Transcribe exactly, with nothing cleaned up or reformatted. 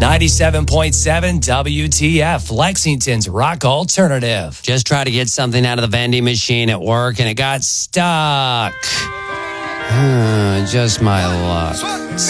ninety-seven point seven W T F, Lexington's Rock Alternative. Just try to get something out of the vending machine at work and it got stuck. Just my luck.